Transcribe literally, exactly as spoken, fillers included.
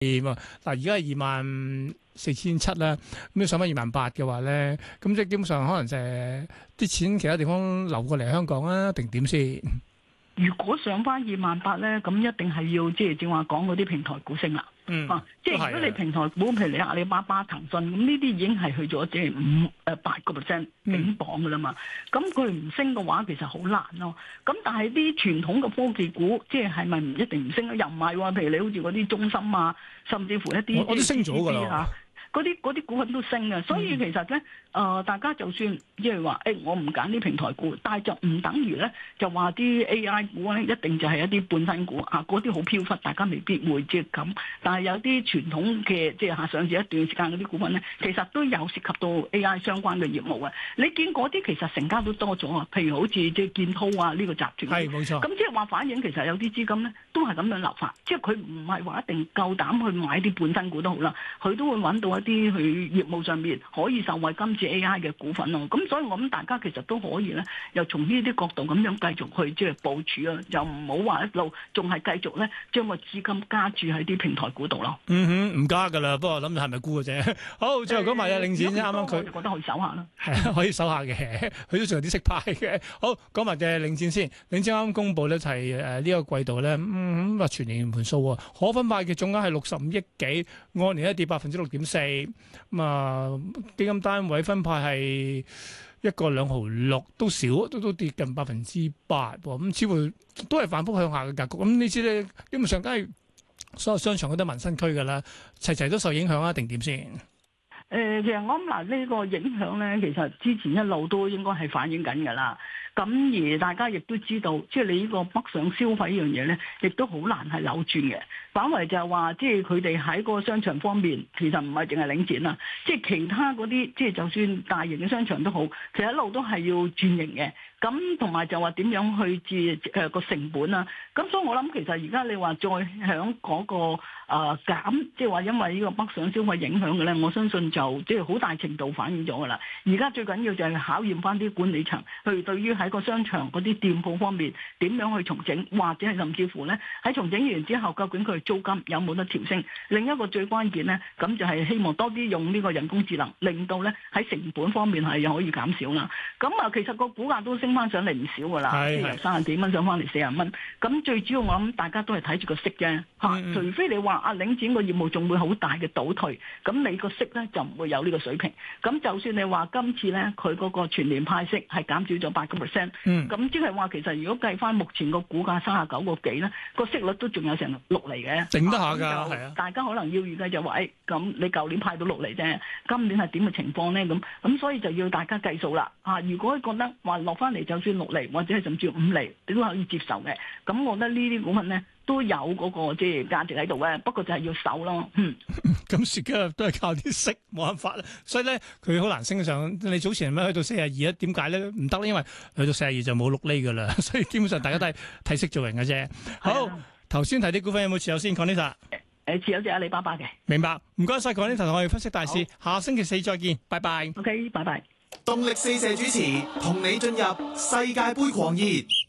嗱，而家係二萬四千七啦，咁你上翻二萬八嘅話咧，咁即係基本上可能就係啲錢其他地方流過嚟香港啊，定點先？ 如果上翻二萬八咧，咁一定係要即係正話講嗰啲平台股升啦。 嗯， 啊，即係如果你平台股，譬如你阿里巴巴、騰訊咁呢啲已經係去咗即係五誒八個 percent 頂榜噶啦嘛。咁佢唔升嘅話，其實好難咯。咁但係啲傳統嘅科技股，即係係咪唔一定唔升咧？又唔係喎。譬如你好似嗰啲中芯啊，甚至乎一啲我都升咗㗎啦。 嗰啲嗰啲股份都升嘅，所以其實咧，誒、呃、大家就算即係話，誒、欸、我唔揀啲平台股，但係就唔等於咧就話啲 A I 股咧一定就係一啲半新股啊，嗰啲好飄忽，大家未必會即係咁。但係有啲傳統嘅即係嚇上市一段時間嗰啲股份咧，其實都有涉及到 A I 相關嘅業務嘅。你見嗰啲其實成交都多咗啊，譬如好似即係建滔啊呢個集團， 係冇錯。咁即係話反映其實有啲資金咧都係咁樣流發，即係佢唔係話一定夠膽去買啲半新股都好啦，佢都會揾到一啲佢業務上面可以受惠今次 A I 嘅股份咯，咁所以我諗大家其實都可以咧，又從呢啲角度咁樣繼續去即係部署啊，就唔好話一路仲係繼續咧將個資金加注喺啲平台股度咯。 嗯哼，唔加噶啦，不過諗住係咪沽嘅啫。好，最後講埋啊，領展啱啱佢覺得可以守下啦， 係啊，可以守下嘅，佢都仲有啲息派嘅。好，講埋嘅領展先，領展啱啱公佈咧就係誒呢個季度咧，嗯咁啊全年盤數喎，可分派嘅總額係六十五億幾，按年一跌百分之六點四。咁啊，基金單位分派係一個兩毫六，都少，都都跌近百分之八喎。咁似乎都係反覆向下嘅格局。咁呢次咧，基本上梗係所有商場都係民生區㗎啦，齊齊都受影響啊，定點先？誒、 呃，其實我諗嗱，呢個影響咧，其實之前一路都應該係反映緊㗎啦。咁而大家亦都知道，即係你呢個北上消費呢樣嘢咧，亦都好難係扭轉嘅。反為就係話，即係佢哋喺個商場方面，其實唔係淨係領展啦，即係其他嗰啲，即係就算大型嘅商場都好，其實一路都係要轉型嘅。咁同埋就話點樣去至誒個成本啊？咁所以我諗其實而家你話再響嗰個誒減，即係話因為呢個北上消費影響嘅咧，我相信就即係好大程度反映咗噶啦。而家最緊要就係考驗翻啲管理層，去對於喺個商場嗰啲店鋪方面點樣去重整，或者係甚至乎咧喺重整完之後，究竟佢租金有冇得調升？另一個最關鍵咧，咁就係希望多啲用呢個人工智能，令到咧喺成本方面係可以減少啦。咁啊，其實個股價都升翻上嚟唔少噶啦，即係由三十幾蚊上翻嚟四十蚊。咁最主要我諗大家都係睇住個息啫嚇，嗯、除非你話啊領展個業務仲會好大嘅倒退，咁你個息咧就唔會有呢個水平。咁就算你話今次咧佢嗰個全年派息係減少咗八個 percent，咁即係話其實如果計翻目前個股價三十九個幾咧，個息率都仲有成六厘嘅， 整得下㗎，係啊。 大家可能要預計就話誒，咁、哎、你舊年派到六厘啫，今年係點嘅情況咧？咁咁所以就要大家計數啦。啊，如果覺得話落翻嚟就算六厘或者係甚至五厘，你都可以接受嘅。咁我覺得呢啲股份咧都有嗰個即係價值喺度嘅，不過就係要守咯。嗯，咁時今日都係靠啲息，冇辦法啦。所以咧佢好難升上。你早前咪去到四十二啊？點解咧？唔得咧，因為去到四十二就冇六厘噶啦。所以基本上大家都係睇息做人嘅啫。好，頭先提啲股份有冇持有先 Conita 誒，持有隻阿里巴巴嘅。明白， 唔該晒 Conita 同我哋分析大市。下星期四再見，拜拜。 OK，拜拜。 動力四射主持同你進入世界盃狂熱。